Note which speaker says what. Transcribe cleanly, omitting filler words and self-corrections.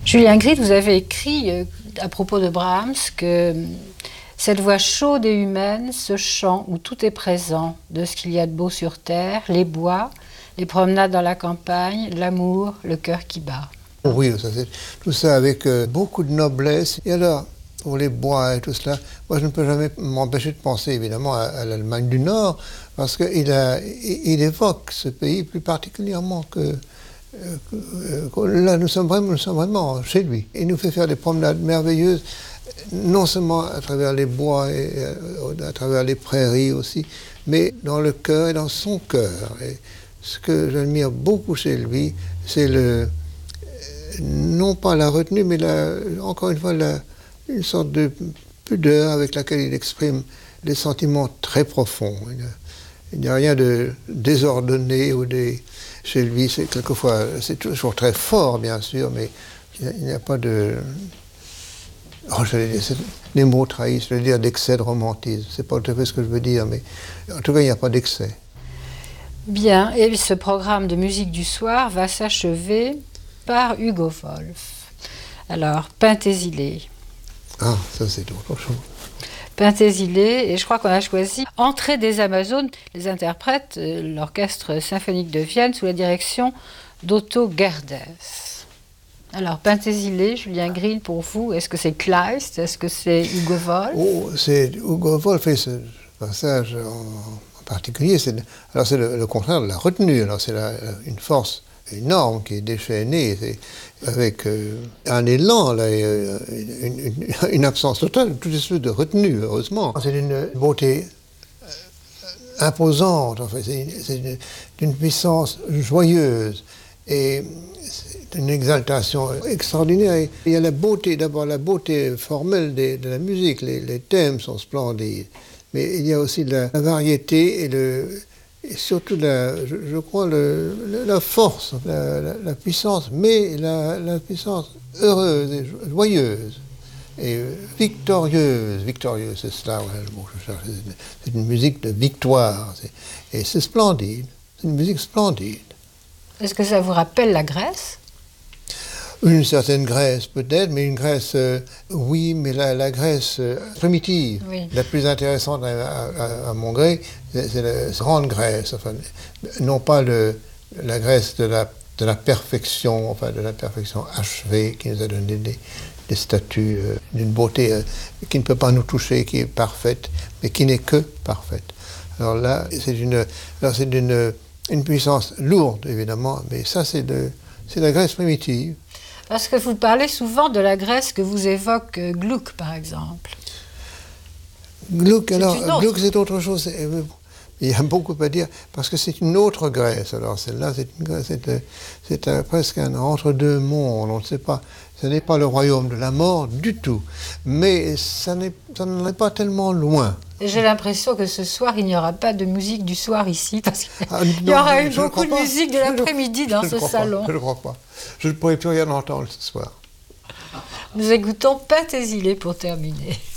Speaker 1: Julien Gride, vous avez écrit à propos de Brahms que cette voix chaude et humaine, ce chant où tout est présent, de ce qu'il y a de beau sur terre, les bois, les promenades dans la campagne, l'amour, le cœur qui bat.
Speaker 2: Oui, tout ça avec beaucoup de noblesse. Et alors, pour les bois et tout cela, moi je ne peux jamais m'empêcher de penser évidemment à l'Allemagne du Nord, parce qu'il évoque ce pays plus particulièrement que là nous sommes vraiment chez lui. Il nous fait faire des promenades merveilleuses, non seulement à travers les bois et à travers les prairies aussi, mais dans le cœur et dans son cœur. Et ce que j'admire beaucoup chez lui, c'est non pas la retenue, mais encore une fois une sorte de pudeur avec laquelle il exprime des sentiments très profonds. Il n'y a rien de désordonné chez lui. C'est toujours très fort, bien sûr, mais il n'y a pas de... les mots trahissent, je veux dire d'excès de romantisme. C'est pas tout à fait ce que je veux dire, mais en tout cas, il n'y a pas d'excès.
Speaker 1: Bien, et ce programme de musique du soir va s'achever par Hugo Wolf. Alors, Penthesilée.
Speaker 2: Ah, ça c'est autre chose.
Speaker 1: Penthesilée, et je crois qu'on a choisi Entrée des Amazones. Les interprètes, l'Orchestre symphonique de Vienne sous la direction d'Otto Gerders. Alors, Penthesilée, Julien Gride, pour vous, est-ce que c'est Kleist? Est-ce que c'est Hugo Wolf?
Speaker 2: Oh, c'est Hugo Wolf et ce passage en particulier, c'est le contraire de la retenue. Alors c'est une force énorme qui est déchaînée, avec un élan, là, une absence totale, toute espèce de retenue, heureusement. C'est d'une beauté imposante, en fait. C'est d'une puissance joyeuse et c'est une exaltation extraordinaire. Et il y a la beauté, d'abord la beauté formelle de la musique, les thèmes sont splendides, mais il y a aussi la variété et surtout, je crois, la force, la puissance, mais la puissance heureuse et joyeuse et victorieuse. Victorieuse, c'est cela, ouais, le mot que je cherche. C'est une musique de victoire. Et c'est splendide. C'est une musique splendide.
Speaker 1: Est-ce que ça vous rappelle la Grèce?
Speaker 2: Une certaine Grèce peut-être, mais une Grèce, oui, mais la Grèce primitive, oui. La plus intéressante à mon gré, c'est la grande Grèce, enfin, non pas la Grèce de la perfection, enfin de la perfection achevée, qui nous a donné des statues d'une beauté qui ne peut pas nous toucher, qui est parfaite, mais qui n'est que parfaite. Alors là, c'est une puissance lourde, évidemment, mais ça, c'est la Grèce primitive.
Speaker 1: Parce que vous parlez souvent de la Grèce que vous évoque Gluck, par exemple.
Speaker 2: Gluck, c'est autre chose. Il y a beaucoup à dire, parce que c'est une autre Grèce. Alors celle-là, c'est presque un entre-deux mondes. On ne sait pas. Ce n'est pas le royaume de la mort du tout. Mais ça n'en est pas tellement loin.
Speaker 1: J'ai l'impression que ce soir, il n'y aura pas de musique du soir ici, parce qu'il y aura eu beaucoup de musique de l'après-midi dans ce salon.
Speaker 2: Je ne crois pas. Je ne pourrai plus rien entendre ce soir.
Speaker 1: Nous écoutons Penthesilée pour terminer.